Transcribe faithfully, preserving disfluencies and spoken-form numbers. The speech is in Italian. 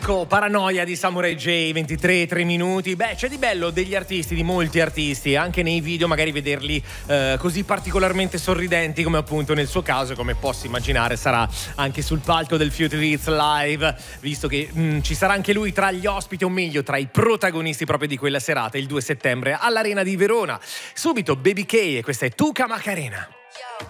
Disco Paranoia di Samurai J, ventitré tre minuti. Beh, c'è di bello degli artisti, di molti artisti, anche nei video magari vederli eh, così particolarmente sorridenti come appunto nel suo caso, come posso immaginare sarà anche sul palco del Future Hits Live, visto che mh, ci sarà anche lui tra gli ospiti, o meglio tra i protagonisti proprio di quella serata il due settembre all'Arena di Verona. Subito Baby K e questa è Tuca Macarena.